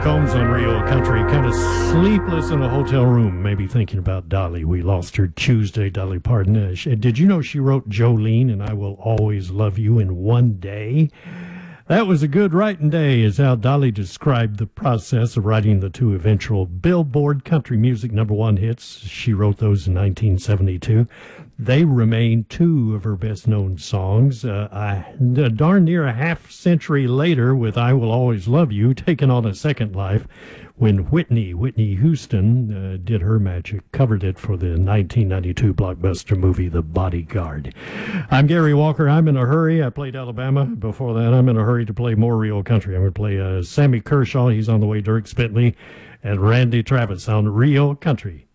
Combs on Rio Country, kind of sleepless in a hotel room, maybe thinking about Dolly. We lost her Tuesday, Dolly Parton. Did you know she wrote Jolene and I Will Always Love You in one day? That was a good writing day, is how Dolly described the process of writing the two eventual Billboard country music #1 hits. She wrote those in 1972. They remain two of her best-known songs. Darn near a half-century later, with I Will Always Love You, taking on a second life, when Whitney Houston did her magic, covered it for the 1992 blockbuster movie The Bodyguard. I'm Gary Walker. I'm in a hurry. I played Alabama. Before that, I'm in a hurry to play more Rio Country. I'm going to play Sammy Kershaw. He's on the way. Dirk Bentley and Randy Travis on Rio Country.